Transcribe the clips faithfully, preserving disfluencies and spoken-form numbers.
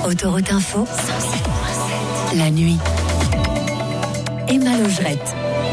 Autoroute Info, la nuit. Emma Logerette.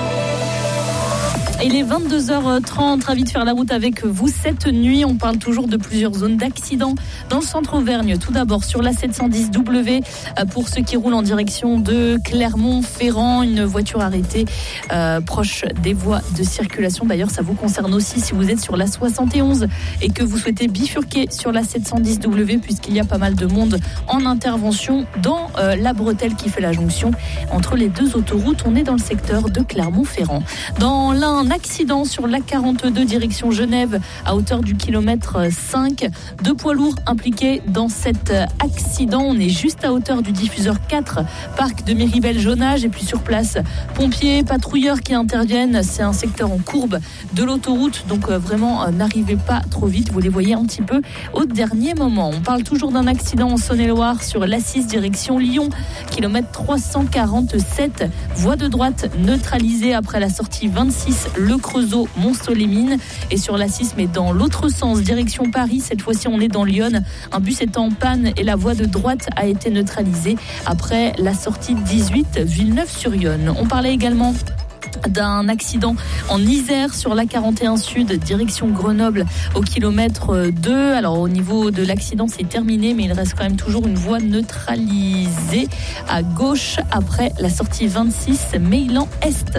Il est vingt-deux heures trente, ravi de faire la route avec vous cette nuit. On parle toujours de plusieurs zones d'accidents dans le centre Auvergne. Tout d'abord sur la sept cent dix W, pour ceux qui roulent en direction de Clermont-Ferrand, une voiture arrêtée euh, proche des voies de circulation. D'ailleurs, ça vous concerne aussi si vous êtes sur la soixante et onze et que vous souhaitez bifurquer sur la sept cent dix W, puisqu'il y a pas mal de monde en intervention dans euh, la bretelle qui fait la jonction entre les deux autoroutes. On est dans le secteur de Clermont-Ferrand. Dans l'un, un accident sur l'A quarante-deux direction Genève à hauteur du kilomètre cinq. Deux poids lourds impliqués dans cet accident. On est juste à hauteur du diffuseur quatre, parc de Méribel-Jonage. Et puis sur place, pompiers, patrouilleurs qui interviennent. C'est un secteur en courbe de l'autoroute, donc vraiment n'arrivez pas trop vite. Vous les voyez un petit peu au dernier moment. On parle toujours d'un accident en Saône-et-Loire sur l'A six direction Lyon, kilomètre trois cent quarante-sept. Voie de droite neutralisée après la sortie vingt-six, le Creusot, Mont-Solémine. Et sur l'A six, mais dans l'autre sens, direction Paris, cette fois-ci on est dans Lyon. Un bus est en panne et la voie de droite a été neutralisée après la sortie dix-huit, Villeneuve-sur-Yonne. On parlait également d'un accident en Isère sur l'A quarante et un Sud, direction Grenoble au kilomètre deux. Alors au niveau de l'accident, c'est terminé, mais il reste quand même toujours une voie neutralisée à gauche après la sortie vingt-six, Meylan-Est.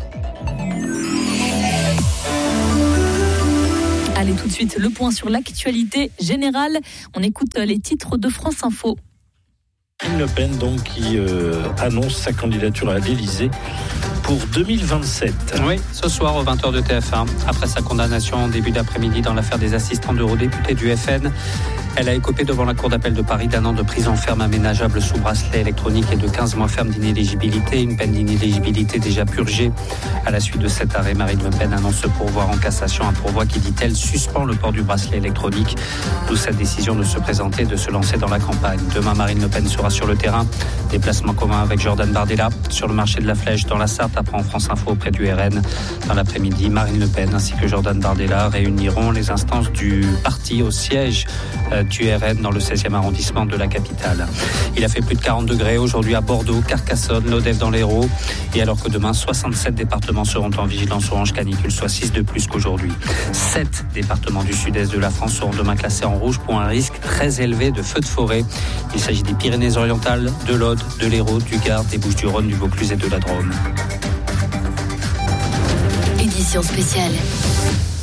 Allez, tout de suite, le point sur l'actualité générale. On écoute les titres de France Info. Marine Le Pen, donc, qui euh, annonce sa candidature à l'Élysée pour deux mille vingt-sept. Oui, ce soir aux vingt heures de T F un. Après sa condamnation en début d'après-midi dans l'affaire des assistants d'eurodéputés du F N, elle a écopé devant la Cour d'appel de Paris d'un an de prison ferme aménageable sous bracelet électronique et de quinze mois ferme d'inéligibilité. Une peine d'inéligibilité déjà purgée. À la suite de cet arrêt, Marine Le Pen annonce ce pourvoi en cassation, un pourvoi qui, dit-elle, suspend le port du bracelet électronique. D'où sa décision de se présenter et de se lancer dans la campagne. Demain, Marine Le Pen sera sur le terrain. Déplacement commun avec Jordan Bardella sur le marché de la Flèche dans la Sarthe, apprend France Info auprès du R N. Dans l'après-midi, Marine Le Pen ainsi que Jordan Bardella réuniront les instances du parti au siège du R N dans le seizième arrondissement de la capitale. Il a fait plus de quarante degrés aujourd'hui à Bordeaux, Carcassonne, Lodève dans l'Hérault. Et alors que demain, soixante-sept départements seront en vigilance orange canicule, soit six de plus qu'aujourd'hui. sept départements du sud-est de la France seront demain classés en rouge pour un risque très élevé de feux de forêt. Il s'agit des Pyrénées-Orientales, de l'Aude, de l'Hérault, du Gard, des Bouches-du-Rhône, du Vaucluse et de la Drôme. Édition spéciale.